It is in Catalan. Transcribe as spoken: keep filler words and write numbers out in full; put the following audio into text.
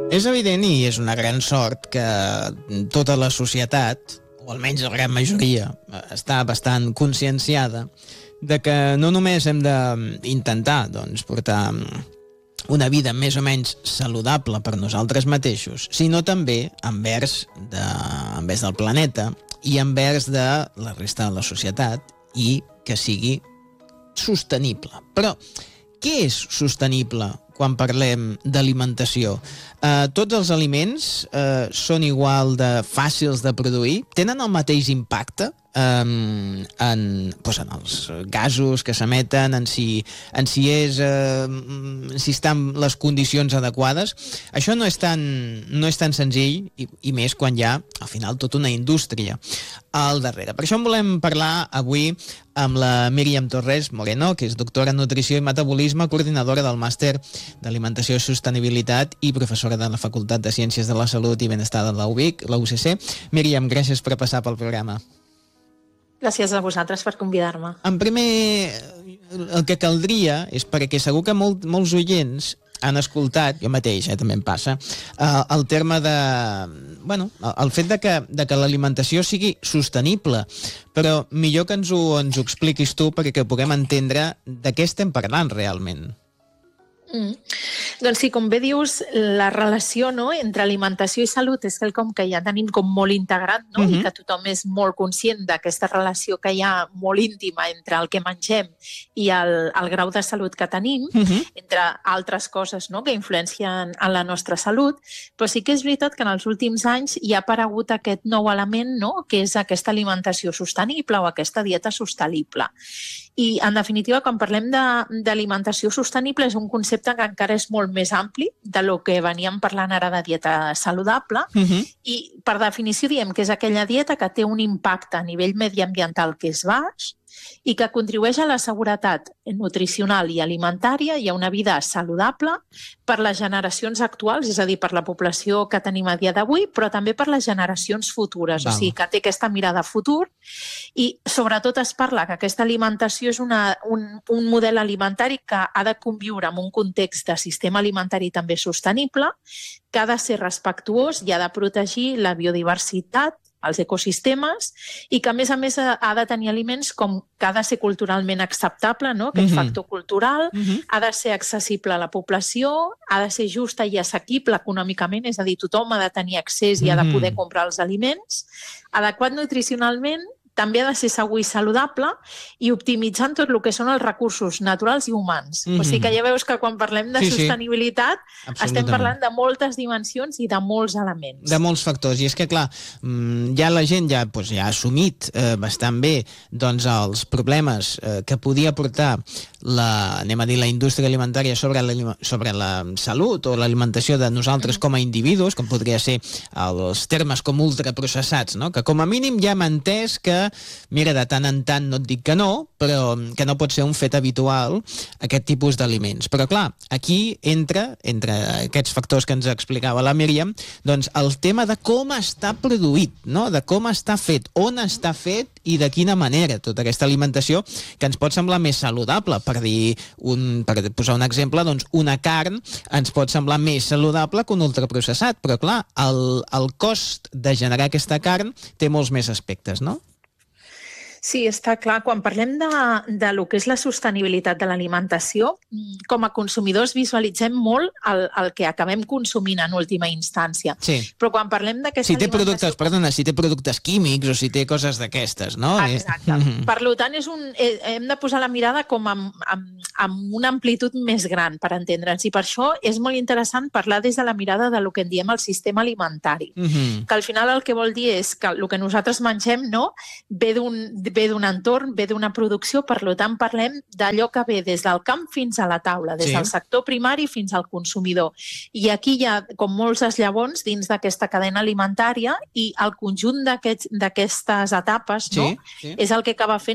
És evident i és una gran sort que tota la societat, o almenys la gran majoria, està bastant conscienciada de que no només hem d'intentar doncs, portar una vida més o menys saludable per nosaltres mateixos, sinó també envers, de, envers del planeta i envers de la resta de la societat i que sigui sostenible. Però què és sostenible quan parlem d'alimentació? Eh, tots els aliments eh, són igual de fàcils de produir? Tenen el mateix impacte eh, en, doncs en els gasos que s'emeten, en si, en si és eh, en si estan les condicions adequades? Això no és tan, no és tan senzill i, i més quan hi ha, al final, tota una indústria al darrere. Per això en volem parlar avui amb la Míriam Torres Moreno, que és doctora en Nutrició i Metabolisme, coordinadora del Màster d'Alimentació i Sostenibilitat i professora de la Facultat de Ciències de la Salut i Benestar de la U B I C, la U C C. Míriam, gràcies per passar pel programa. Gràcies a vosaltres per convidar-me. En primer, el que caldria és, perquè segur que molt, molts oients han escoltat, jo mateix, eh, també em passa, eh, el terme de... Bueno, el fet de que, de que l'alimentació sigui sostenible, però millor que ens ho, ens ho expliquis tu perquè puguem entendre de què estem parlant realment. Mm. Doncs sí, com bé dius, la relació, no, entre alimentació i salut és quelcom que ja tenim com molt integrat, no? Uh-huh. I que tothom és molt conscient d'aquesta relació que hi ha molt íntima entre el que mengem i el, el grau de salut que tenim, uh-huh. entre altres coses, no, que influencien en la nostra salut, però sí que és veritat que en els últims anys hi ha aparegut aquest nou element, no, que és aquesta alimentació sostenible o aquesta dieta sostenible. I, en definitiva, quan parlem d'alimentació sostenible és un concepte que encara és molt més ampli de lo que veníem parlant ara de dieta saludable uh-huh. i, per definició, diem que és aquella dieta que té un impacte a nivell mediambiental que és baix i que contribueix a la seguretat nutricional i alimentària i a una vida saludable per les generacions actuals, és a dir, per la població que tenim a dia d'avui, però també per les generacions futures, Val. O sigui, que té aquesta mirada a futur i sobretot es parla que aquesta alimentació és una, un, un model alimentari que ha de conviure en un context de sistema alimentari també sostenible, que ha de ser respectuós i ha de protegir la biodiversitat, els ecosistemes, i que, a més a més, ha de tenir aliments com que ha de ser culturalment acceptable, no? Aquest uh-huh. factor cultural, uh-huh. ha de ser accessible a la població, ha de ser justa i assequible econòmicament, és a dir, tothom ha de tenir accés i ha de poder comprar els aliments, adequat nutricionalment, també ha de ser segur i saludable i optimitzant tot el que són els recursos naturals i humans. Mm-hmm. O sigui que ja veus que quan parlem de sí, sostenibilitat sí. estem parlant de moltes dimensions i de molts elements. De molts factors. I és que, clar, ja la gent ja, doncs, ja ha assumit eh, bastant bé doncs, els problemes eh, que podia portar la, anem a dir, la indústria alimentària sobre la, sobre la salut o l'alimentació de nosaltres mm. com a individus, com podria ser els termes com ultraprocessats, no? Que com a mínim ja hem entès que mira, de tant en tant no et dic que no, però que no pot ser un fet habitual aquest tipus d'aliments. Però clar, aquí entra, entre aquests factors que ens explicava la Míriam, doncs el tema de com està produït, no? De com està fet, on està fet i de quina manera tota aquesta alimentació que ens pot semblar més saludable. Per dir un, per posar un exemple, doncs una carn ens pot semblar més saludable que un ultraprocessat, però clar, el, el cost de generar aquesta carn té molts més aspectes, no? Sí, està clar. Quan parlem de, de lo que és la sostenibilitat de l'alimentació, com a consumidors visualitzem molt el, el que acabem consumint en última instància. Sí. Però quan parlem d'aquesta si té alimentació... productes, perdona, si té productes químics o si té coses d'aquestes, no? Exacte. Mm-hmm. Per tant, és un, hem de posar la mirada com amb, amb, amb una amplitud més gran per entendre'ns. I per això és molt interessant parlar des de la mirada de lo que en diem el sistema alimentari. Mm-hmm. Que al final el que vol dir és que el que nosaltres mengem, no, ve d'un ve d'un entorn, ve d'una producció, per tant parlem d'allò que ve des del camp fins a la taula, des sí. del sector primari fins al consumidor. I aquí hi ha com molts esllavons dins d'aquesta cadena alimentària i el conjunt d'aquestes etapes, no? Sí, sí. És el que acaba fent